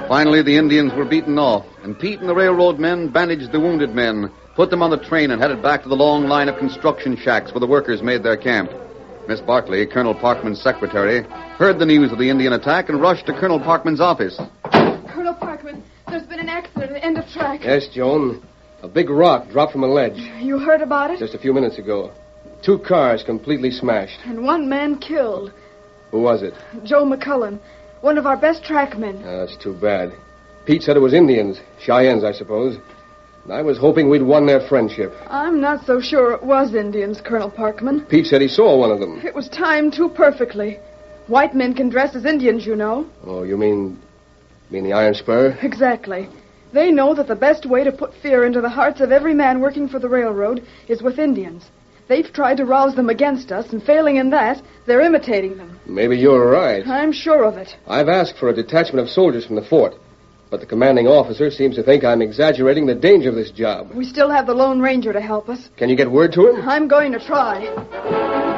Finally, the Indians were beaten off, and Pete and the railroad men bandaged the wounded men, put them on the train, and headed back to the long line of construction shacks where the workers made their camp. Miss Barkley, Colonel Parkman's secretary, heard the news of the Indian attack and rushed to Colonel Parkman's office. Colonel Parkman, there's been an accident at the end of track. Yes, Joan. A big rock dropped from a ledge. You heard about it? Just a few minutes ago. 2 cars completely smashed. And 1 man killed. Who was it? Joe McCullen, one of our best trackmen. That's too bad. Pete said it was Indians. Cheyennes, I suppose. And I was hoping we'd won their friendship. I'm not so sure it was Indians, Colonel Parkman. Pete said he saw one of them. It was timed too perfectly. White men can dress as Indians, you know. Oh, you mean the Iron Spur? Exactly. They know that the best way to put fear into the hearts of every man working for the railroad is with Indians. They've tried to rouse them against us, and failing in that, they're imitating them. Maybe you're right. I'm sure of it. I've asked for a detachment of soldiers from the fort, but the commanding officer seems to think I'm exaggerating the danger of this job. We still have the Lone Ranger to help us. Can you get word to him? I'm going to try.